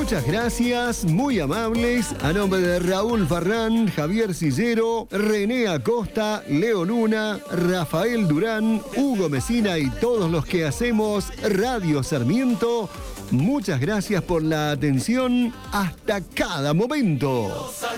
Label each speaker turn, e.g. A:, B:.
A: Muchas gracias, muy amables, a nombre de Raúl Farrán, Javier Sillero, René Acosta, Leo Luna, Rafael Durán, Hugo Mesina y todos los que hacemos Radio Sarmiento. Muchas gracias por la atención. Hasta cada momento.